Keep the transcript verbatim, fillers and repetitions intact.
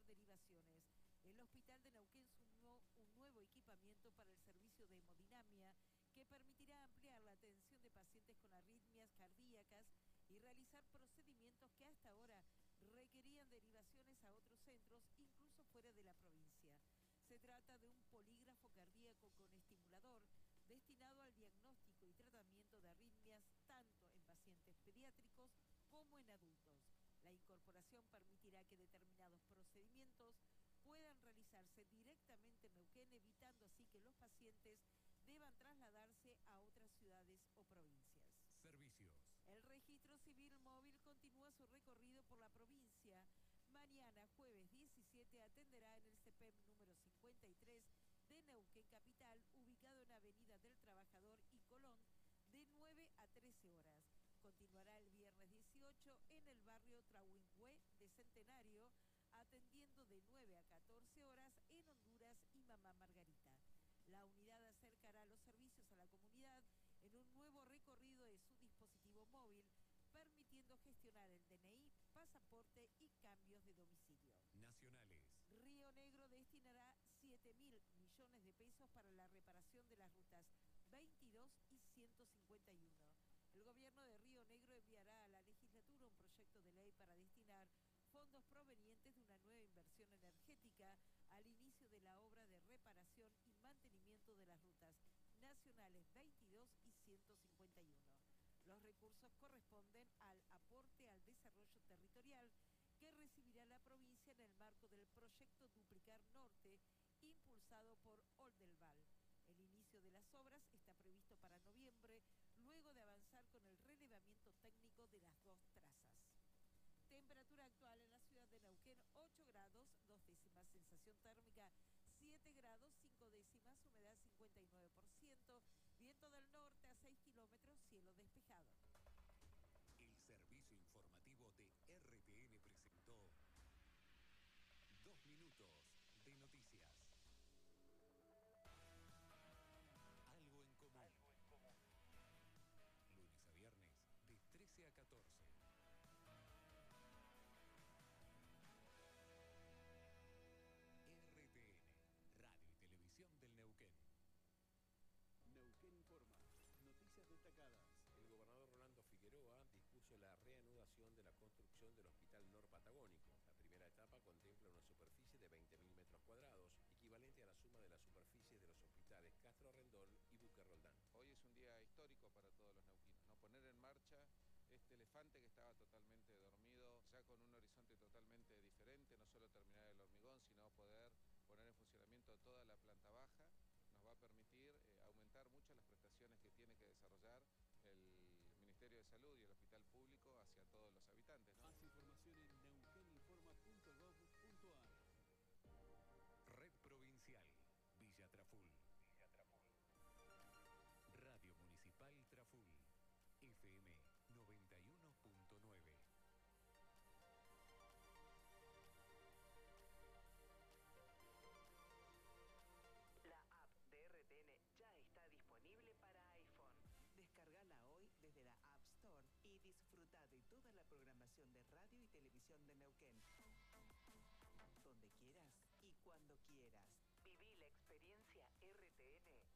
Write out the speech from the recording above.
derivaciones. El Hospital de Neuquén sumó un nuevo equipamiento para el servicio de hemodinamia que permitirá ampliar la atención de pacientes con arritmias cardíacas y realizar procedimientos que hasta ahora requerían derivaciones a otros centros, incluso fuera de la provincia. Se trata de un polígrafo cardíaco con estimulador destinado al diagnóstico y tratamiento de arritmias tanto en pacientes pediátricos como en adultos. La incorporación permitirá que determinados procedimientos puedan realizarse directamente en Neuquén, evitando así que los pacientes deban trasladarse a otras ciudades o provincias. Servicios. El registro civil móvil continúa su recorrido por la provincia. Mañana, jueves diecisiete, atenderá en el C P E M número cincuenta y tres de Neuquén Capital, ubicado en Avenida del Trabajador y Colón, de nueve a trece horas. Continuará el viernes dieciocho en el barrio Trahuingüe de Centenario, atendiendo de nueve a catorce horas en Honduras y Mamá Margarita. La unidad acercará los servicios a la comunidad en un nuevo recorrido de su dispositivo móvil, permitiendo gestionar el D N I, pasaporte y cambios de domicilio. Nacionales. Río Negro destinará siete mil millones de pesos para la reparación de las rutas veintidós y ciento cincuenta y uno. El gobierno de Río Negro enviará a la legislatura un proyecto de ley para destinar fondos provenientes de una nueva inversión energética al inicio de la obra de reparación y mantenimiento de las rutas nacionales veintidós y ciento cincuenta y uno. Los recursos corresponden al aporte al desarrollo territorial que recibirá la provincia en el marco del proyecto Duplicar Norte, impulsado por Oldelval. El inicio de las obras está previsto para noviembre, luego de avanzar con el relevamiento técnico de las dos trazas. Temperatura actual en la ciudad de Neuquén, ocho grados, dos décimas, sensación térmica siete grados, cinco décimas, humedad cincuenta y nueve por ciento, viento del norte a seis kilómetros, cielo despejado. El servicio informativo de R T N presentó Dos Minutos de Noticias. Algo en común. Algo en común. Lunes a viernes, de trece a catorce. R T N, Radio y Televisión del Neuquén. Neuquén Informa. Noticias destacadas. El gobernador Rolando Figueroa dispuso la reanudación de la construcción del Hospital Norpatagónico. La primera etapa contempla una superficie de veinte mil metros cuadrados, equivalente a la suma de las superficies de los hospitales Castro Rendón y Buque Roldán. Hoy es un día histórico para todos los neuquinos, ¿no? Poner en marcha este elefante que estaba totalmente dormido, ya con un horizonte totalmente diferente, no solo terminar el hormigón, sino poder poner en funcionamiento toda la planta baja. Nos va a permitir eh, aumentar mucho las prestaciones que tiene que desarrollar el Ministerio de Salud y el Hospital Público hacia todos los habitantes, ¿no? Más información en neuqueninforma punto gov punto ar. Red Provincial, Villa Traful. Villa Traful. Radio Municipal Traful, F M noventa y uno punto nueve. La app de R T N ya está disponible para iPhone. Descargala hoy desde la App Store y disfruta de toda la programación de radio y televisión de Neuquén. Donde quieras y cuando quieras. Viví la experiencia R T N